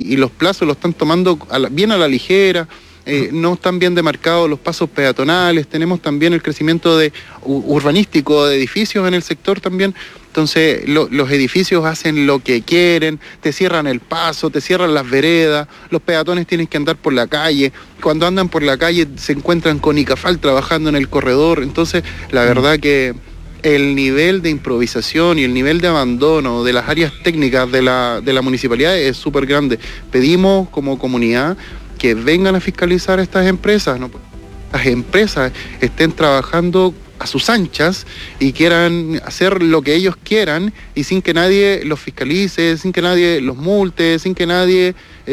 y los plazos los están tomando bien a la ligera. No están bien demarcados los pasos peatonales, tenemos también el crecimiento urbanístico de edificios en el sector también, entonces los edificios hacen lo que quieren, te cierran el paso, te cierran las veredas, los peatones tienen que andar por la calle, cuando andan por la calle se encuentran con ICAFAL trabajando en el corredor, entonces la verdad que el nivel de improvisación y el nivel de abandono de las áreas técnicas de la municipalidad es súper grande. Pedimos como comunidad que vengan a fiscalizar estas empresas, ¿no? Las empresas estén trabajando a sus anchas y quieran hacer lo que ellos quieran y sin que nadie los fiscalice, sin que nadie los multe, sin que nadie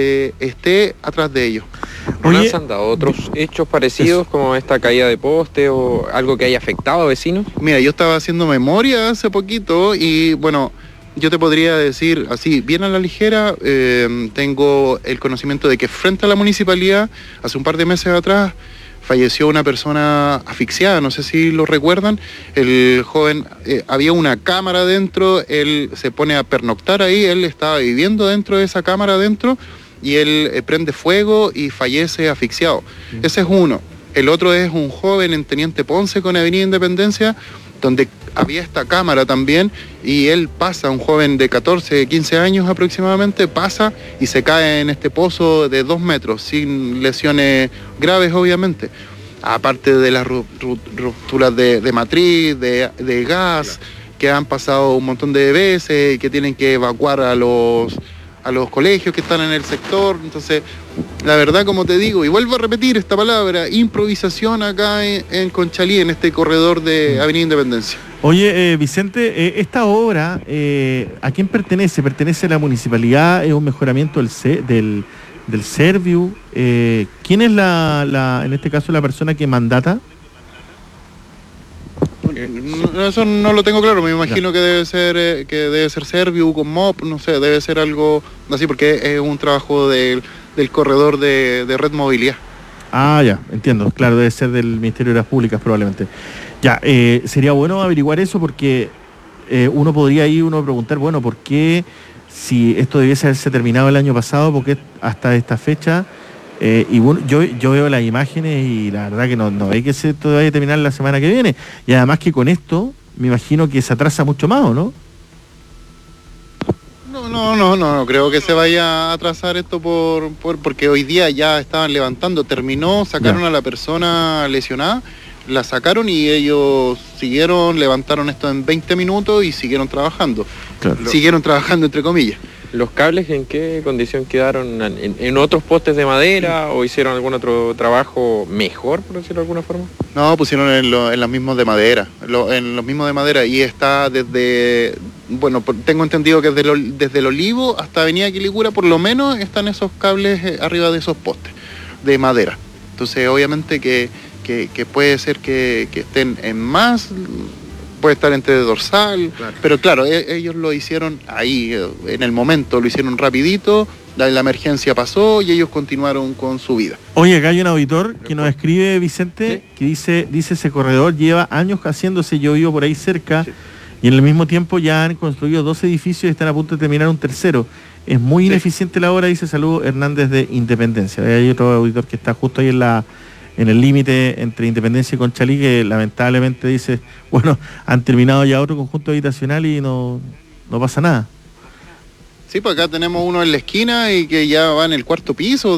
esté atrás de ellos. Oye, ¿se han dado otros hechos parecidos como esta caída de poste o algo que haya afectado a vecinos? Mira, yo estaba haciendo memoria hace poquito y bueno, yo te podría decir así, bien a la ligera, tengo el conocimiento de que frente a la municipalidad, hace un par de meses atrás, falleció una persona asfixiada, no sé si lo recuerdan, el joven, había una cámara dentro, él se pone a pernoctar ahí, él estaba viviendo dentro de esa cámara adentro y él prende fuego y fallece asfixiado. Ese es uno. El otro es un joven en Teniente Ponce con Avenida Independencia, donde había esta cámara también y él pasa, un joven de 14, 15 años aproximadamente, pasa y se cae en este pozo de 2 metros, sin lesiones graves obviamente, aparte de las rupturas de matriz, de gas, que han pasado un montón de veces y que tienen que evacuar a los colegios que están en el sector. Entonces, la verdad, como te digo, y vuelvo a repetir esta palabra, improvisación acá en Conchalí, en este corredor de Avenida Independencia. Oye, Vicente, esta obra, ¿a quién pertenece? ¿Pertenece a la municipalidad? ¿Es un mejoramiento del Serviu? ¿Quién es en este caso, la persona que mandata? Eso no lo tengo claro, me imagino que debe ser Serviu con MOP, no sé, debe ser algo así, porque es un trabajo del corredor de Red Movilidad. Ah, ya, entiendo, claro, debe ser del Ministerio de las Públicas probablemente. Ya, sería bueno averiguar eso porque uno podría preguntar, bueno, ¿por qué si esto debiese haberse terminado el año pasado, por qué hasta esta fecha? Y bueno, yo veo las imágenes y la verdad que no hay que esto vaya a terminar la semana que viene. Y además que con esto, me imagino que se atrasa mucho más, ¿o no? No creo que se vaya a atrasar esto porque hoy día ya estaban levantando, sacaron a la persona lesionada, la sacaron y ellos levantaron esto en 20 minutos y siguieron trabajando. Claro. Siguieron trabajando entre comillas. ¿Los cables en qué condición quedaron? ¿En otros postes de madera o hicieron algún otro trabajo mejor, por decirlo de alguna forma? No, pusieron en los mismos de madera, y está desde, bueno, tengo entendido que desde el Olivo hasta Avenida Quilicura por lo menos están esos cables arriba de esos postes de madera. Entonces obviamente que puede ser que estén en más, puede estar entre dorsal, claro. Pero claro, ellos lo hicieron ahí, en el momento, lo hicieron rapidito, la emergencia pasó y ellos continuaron con su vida. Oye, acá hay un auditor que nos escribe, Vicente, ¿sí? Que dice ese corredor lleva años haciéndose, yo vivo por ahí cerca, sí. Y en el mismo tiempo ya han construido 2 edificios y están a punto de terminar un tercero. Es muy ineficiente la obra, dice Saludos Hernández de Independencia. Hay otro auditor que está justo ahí en el límite entre Independencia y Conchalí, que lamentablemente dice, bueno, han terminado ya otro conjunto habitacional y no pasa nada. Sí, pues acá tenemos uno en la esquina y que ya va en el 4º piso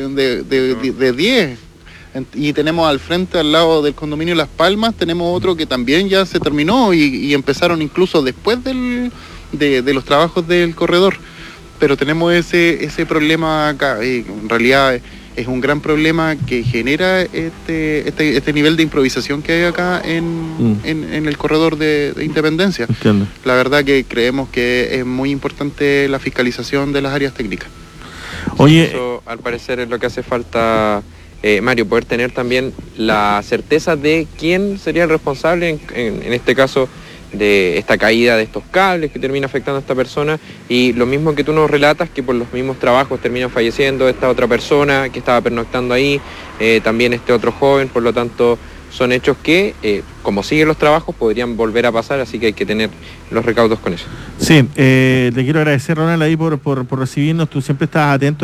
de 10. Y tenemos al frente, al lado del condominio Las Palmas, tenemos otro que también ya se terminó y empezaron incluso después de los trabajos del corredor. Pero tenemos ese problema acá, y en realidad es un gran problema que genera este nivel de improvisación que hay acá en el corredor de Independencia. Entiendo. La verdad que creemos que es muy importante la fiscalización de las áreas técnicas. Oye, eso al parecer es lo que hace falta, Mario, poder tener también la certeza de quién sería el responsable en este caso de esta caída de estos cables que termina afectando a esta persona, y lo mismo que tú nos relatas, que por los mismos trabajos terminan falleciendo esta otra persona que estaba pernoctando ahí, también este otro joven. Por lo tanto, son hechos que, como siguen los trabajos, podrían volver a pasar, así que hay que tener los recaudos con eso. Sí, te quiero agradecer, Ronald, ahí por recibirnos. Tú siempre estás atento